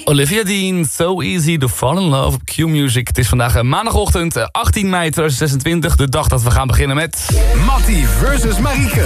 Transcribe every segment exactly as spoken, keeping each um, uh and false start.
Olivia Dean, So Easy to Fall in Love op Q-Music. Het is vandaag maandagochtend achttien mei tweeduizend zesentwintig. De dag dat we gaan beginnen met... Mattie versus Marieke.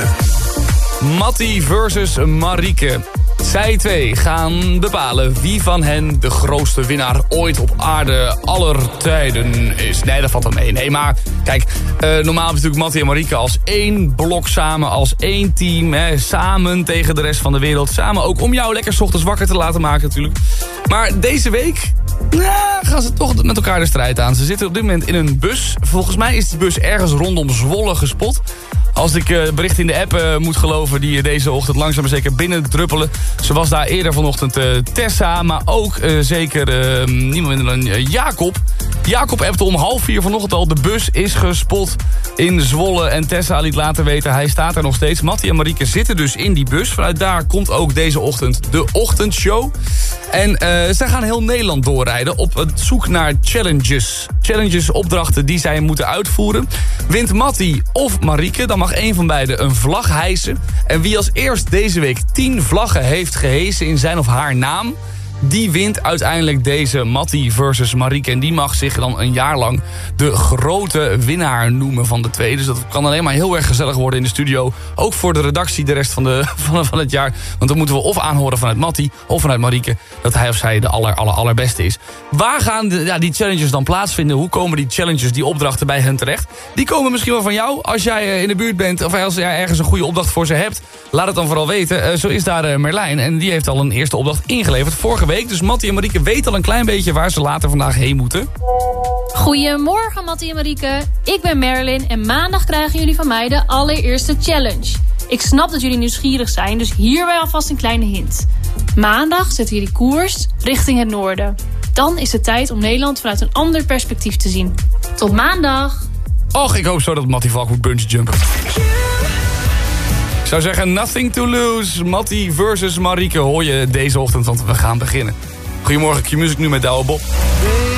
Mattie versus Marieke. Zij twee gaan bepalen wie van hen de grootste winnaar ooit op aarde aller tijden is. Nee, dat valt wel mee. Nee, maar kijk, uh, normaal is natuurlijk Mattie en Marieke als één blok samen, als één team. Hè, samen tegen de rest van de wereld. Samen ook om jou lekker 's ochtends wakker te laten maken natuurlijk. Maar deze week nou, gaan ze toch met elkaar de strijd aan. Ze zitten op dit moment in een bus. Volgens mij is die bus ergens rondom Zwolle gespot. Als ik uh, bericht in de app uh, moet geloven die uh, deze ochtend langzaam maar zeker binnen druppelen. Ze was daar eerder vanochtend uh, Tessa, maar ook uh, zeker uh, niemand minder dan uh, Jacob. Jacob appte om half vier vanochtend al. De bus is gespot in Zwolle en Tessa liet later weten. Hij staat er nog steeds. Mattie en Marieke zitten dus in die bus. Vanuit daar komt ook deze ochtend de ochtendshow. En uh, zij gaan heel Nederland doorrijden op het zoek naar challenges. Challenges, opdrachten die zij moeten uitvoeren. Wint Mattie of Marieke, dan mag één van beiden een vlag hijsen. En wie als eerst deze week tien vlaggen heeft gehesen in zijn of haar naam... die wint uiteindelijk deze Mattie versus Marieke. En die mag zich dan een jaar lang de grote winnaar noemen van de twee. Dus dat kan alleen maar heel erg gezellig worden in de studio. Ook voor de redactie de rest van, de, van, van het jaar. Want dan moeten we of aanhoren vanuit Mattie of vanuit Marieke... dat hij of zij de aller, aller, allerbeste is. Waar gaan de, ja, die challenges dan plaatsvinden? Hoe komen die challenges, die opdrachten bij hen terecht? Die komen misschien wel van jou. Als jij in de buurt bent of als jij ergens een goede opdracht voor ze hebt... laat het dan vooral weten. Uh, zo is daar uh, Merlijn. En die heeft al een eerste opdracht ingeleverd vorige week. Dus Mattie en Marieke weten al een klein beetje waar ze later vandaag heen moeten. Goedemorgen Mattie en Marieke. Ik ben Merlin en maandag krijgen jullie van mij de allereerste challenge. Ik snap dat jullie nieuwsgierig zijn, dus hierbij alvast een kleine hint. Maandag zetten jullie koers richting het noorden. Dan is het tijd om Nederland vanuit een ander perspectief te zien. Tot maandag! Och, ik hoop zo dat Mattie Valk moet bungee jumpen. Ik zou zeggen, nothing to lose. Mattie versus Marieke hoor je deze ochtend, want we gaan beginnen. Goedemorgen, Q-Music nu met Douwe Bob.